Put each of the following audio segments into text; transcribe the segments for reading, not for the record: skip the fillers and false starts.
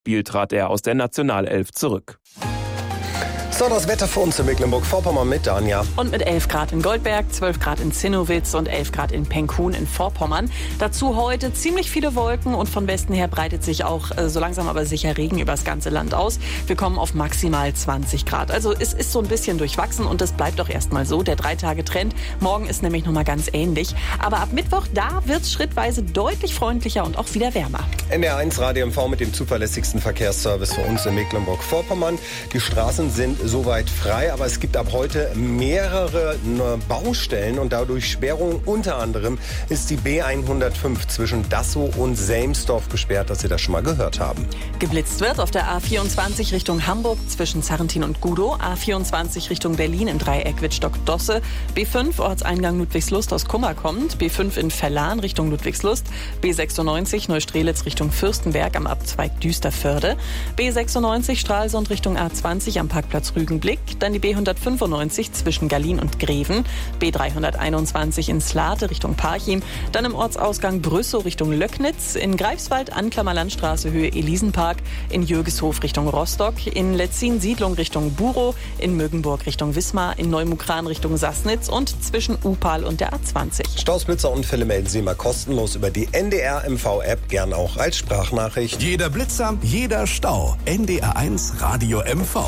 Biel trat er aus der Nationalelf zurück. So, das Wetter für uns in Mecklenburg-Vorpommern mit Anja. Und mit 11 Grad in Goldberg, 12 Grad in Zinnowitz und 11 Grad in Penkhuhn in Vorpommern. Dazu heute ziemlich viele Wolken und von Westen her breitet sich auch so langsam aber sicher Regen über das ganze Land aus. Wir kommen auf maximal 20 Grad. Also es ist so ein bisschen durchwachsen und das bleibt auch erstmal so. Der 3-Tage-Trend. Morgen ist nämlich nochmal ganz ähnlich. Aber ab Mittwoch, da wird es schrittweise deutlich freundlicher und auch wieder wärmer. NDR1 Radio MV mit dem zuverlässigsten Verkehrsservice für uns in Mecklenburg-Vorpommern. Die Straßen sind soweit frei, aber es gibt ab heute mehrere Baustellen und dadurch Sperrungen. Unter anderem ist die B105 zwischen Dassow und Selmsdorf gesperrt, dass Sie das schon mal gehört haben. Geblitzt wird auf der A24 Richtung Hamburg zwischen Sarrentin und Gudow, A24 Richtung Berlin im Dreieck Wittstock-Dosse, B5 Ortseingang Ludwigslust aus Kummer kommt, B5 in Verlan Richtung Ludwigslust, B96 Neustrelitz Richtung Fürstenberg am Abzweig Düsterförde, B96 Stralsund Richtung A20 am Parkplatz Rügenblick, dann die B195 zwischen Gallien und Greven, B321 in Slate Richtung Parchim, dann im Ortsausgang Brüssow Richtung Löcknitz, in Greifswald Anklammer Landstraße Höhe Elisenpark, in Jögeshof Richtung Rostock, in Letzin Siedlung Richtung Burow, in Mögenburg Richtung Wismar, in Neumukran Richtung Sassnitz und zwischen Upal und der A20. Stausblitzerunfälle melden Sie immer kostenlos über die NDR MV-App, gern auch als Sprachnachricht. Jeder Blitzer, jeder Stau. NDR1 Radio MV.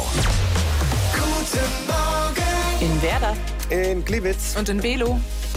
Guten Morgen. In Werder. In Gliwitz. Und in Below.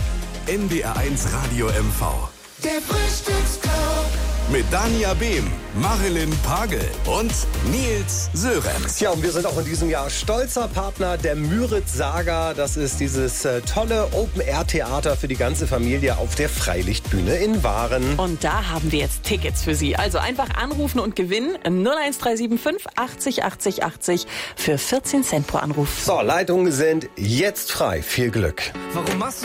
NDR1 Radio MV. Der Frühstücksclub. Mit Dania Behm, Marilyn Pagel und Nils Sörenz. Ja, und wir sind auch in diesem Jahr stolzer Partner der Müritz Saga. Das ist dieses tolle Open-Air-Theater für die ganze Familie auf der Freilichtbühne in Waren. Und da haben wir jetzt Tickets für Sie. Also einfach anrufen und gewinnen. 01375 80 80 80 für 14 Cent pro Anruf. So, Leitungen sind jetzt frei. Viel Glück. Warum machst du